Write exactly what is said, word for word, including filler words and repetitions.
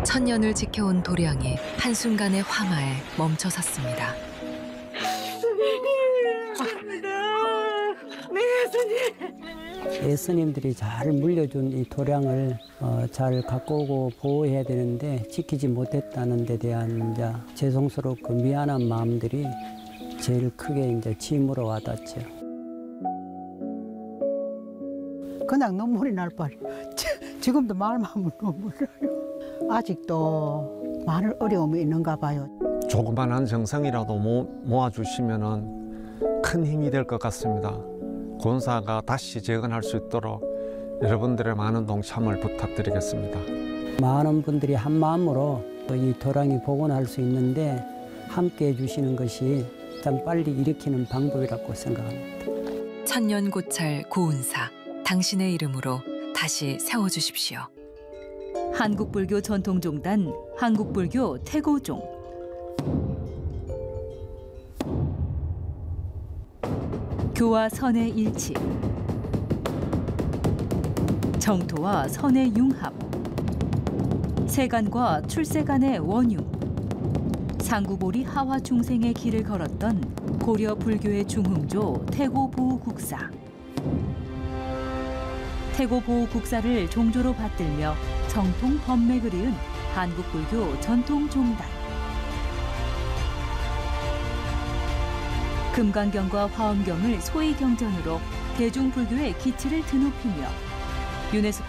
천년을 지켜온 도량이 한순간의 화마에 멈춰 섰습니다. 예스님들이 잘 물려준 이 도량을 어, 잘 갖고 오고 보호해야 되는데 지키지 못했다는 데 대한 이제 죄송스럽고 미안한 마음들이 제일 크게 이제 짐으로 와닿죠. 그냥 눈물이 날 뻔. 지금도 말만 하면 눈물 나요. 아직도 많은 어려움이 있는가 봐요. 조그만한 정성이라도 모, 모아주시면 큰 힘이 될 것 같습니다. 권사가 다시 재건할 수 있도록 여러분들의 많은 동참을 부탁드리겠습니다. 많은 분들이 한 마음으로 이 도량이 복원할 수 있는데 함께 해주시는 것이 참 빨리 일으키는 방법이라고 생각합니다. 천년 고찰 고운사, 당신의 이름으로 다시 세워주십시오. 한국불교 전통종단 한국불교 태고종. 교와 선의 일치, 정토와 선의 융합, 세간과 출세간의 원융, 상구보리 하화 중생의 길을 걸었던 고려 불교의 중흥조 태고보호국사. 태고보호국사를 종조로 받들며 정통 법맥을 이은 한국불교 전통종단. 금강경과 화엄경을 소위 경전으로 대중불교의 기치를 드높이며 유네스코